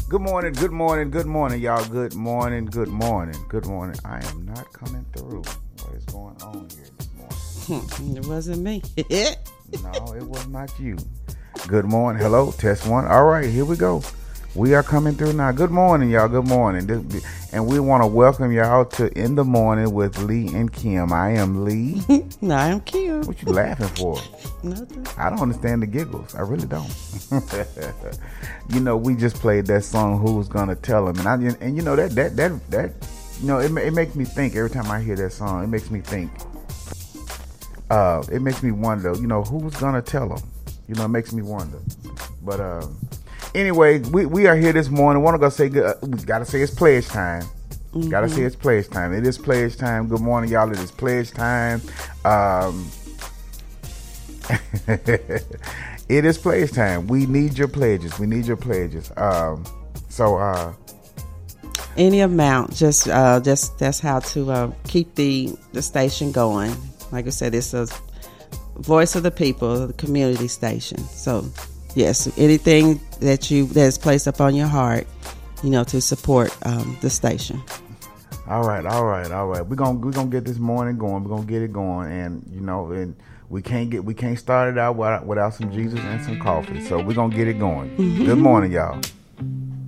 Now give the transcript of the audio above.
Good morning, good morning, good morning, y'all. Good morning, good morning, good morning. I am not coming through. What is going on here this morning? It wasn't me. No, it was not you. Good morning. Hello, test one. All right, here we go. We are coming through now. Good morning, y'all. Good morning. And we want to welcome y'all to In the Morning with Lee and Kim. I am Lee. No, I'm Kim. What you laughing for? Nothing. I don't understand the giggles. I really don't. You know, we just played that song, Who's Gonna Tell Him? And you know, that you know, it makes me think every time I hear that song. It makes me think. It makes me wonder, you know, who's gonna tell him? You know, it makes me wonder. But anyway, we are here this morning. Want to go say good? We gotta say it's pledge time. Mm-hmm. Gotta say it's pledge time. It is pledge time. Good morning, y'all. It is pledge time. It is pledge time. We need your pledges. We need your pledges. Any amount, just that's how to keep the station going. Like I said, it's a voice of the people, the community station. So, yes, anything that's placed upon your heart, you know, to support the station. All right. We're gonna get this morning going. We're gonna get it going, and you know, and we can't start it out without some Jesus and some coffee. So we're gonna get it going. Mm-hmm. Good morning, y'all.